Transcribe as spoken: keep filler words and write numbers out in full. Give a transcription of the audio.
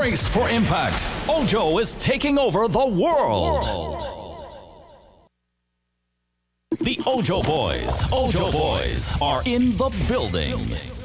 Brace for impact. Ojo is taking over the world. The Ojo Boys. Ojo Boys are in the building.